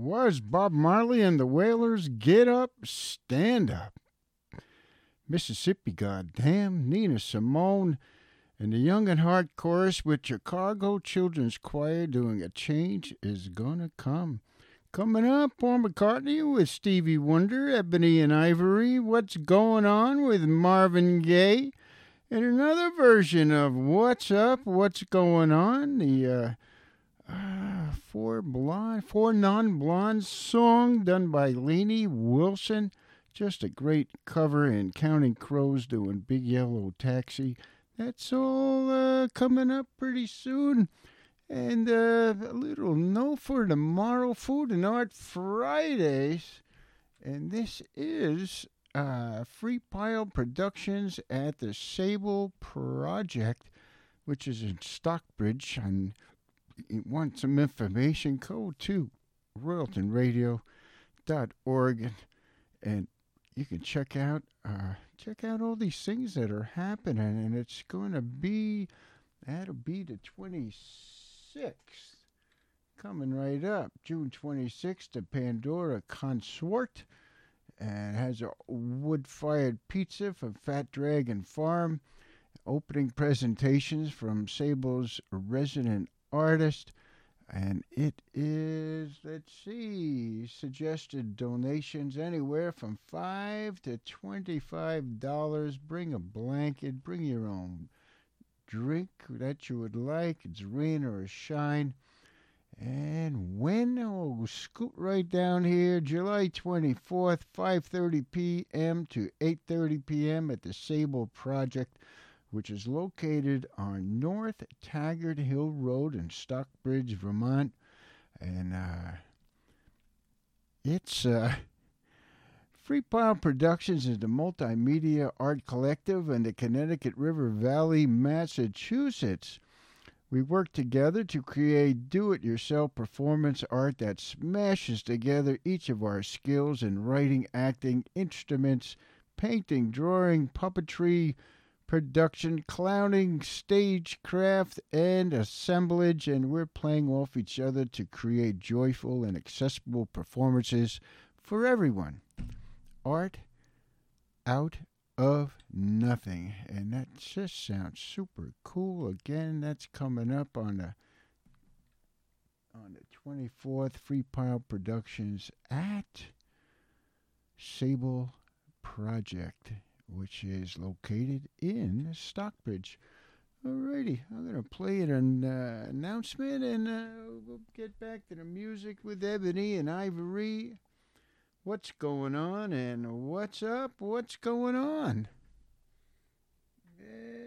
was Bob Marley and the Wailers. Get Up, Stand Up. Mississippi, goddamn. Nina Simone and the Young and Heart Chorus with Chicago Children's Choir doing A Change Is Gonna Come. Coming up, Paul McCartney with Stevie Wonder, Ebony and Ivory, What's Going On with Marvin Gaye, and another version of What's Up, What's Going On, the Four Non-Blondes song done by Lainey Wilson. Just a great cover, and Counting Crows doing Big Yellow Taxi. That's all coming up pretty soon. And a little note for tomorrow, Food and Art Fridays. And this is Free Pile Productions at the Sable Project, which is in Stockbridge. And you want some information, go to RoyaltonRadio.org, and you can check out all these things that are happening. And it's going to be, that'll be the 26th. Coming right up, June 26th, to Pandora Consort, and has a wood-fired pizza from Fat Dragon Farm. Opening presentations from Sable's resident artist, and it is, let's see, suggested donations anywhere from $5 to $25. Bring a blanket, bring your own drink that you would like. It's rain or shine. And when? Oh, scoot right down here, July 24th, 5:30 p.m. to 8:30 p.m. at the Sable Project, which is located on North Taggart Hill Road in Stockbridge, Vermont. And it's Free Pile Productions is the multimedia art collective in the Connecticut River Valley, Massachusetts. We work together to create do-it-yourself performance art that smashes together each of our skills in writing, acting, instruments, painting, drawing, puppetry, production, clowning, stagecraft, and assemblage, and we're playing off each other to create joyful and accessible performances for everyone. Art out of nothing, and that just sounds super cool. Again, that's coming up on the 24th. Free Pile Productions at Sable Project, which is located in Stockbridge. Alrighty, I'm going to play an announcement, and we'll get back to the music with Ebony and Ivory. What's going on, and what's up? What's going on?